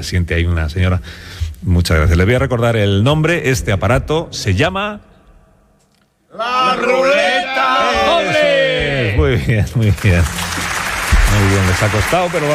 siente ahí una señora. Muchas gracias. Les voy a recordar el nombre. Este aparato se llama... ¡La ruleta doble! Muy bien, muy bien. Muy bien, les ha costado, pero va.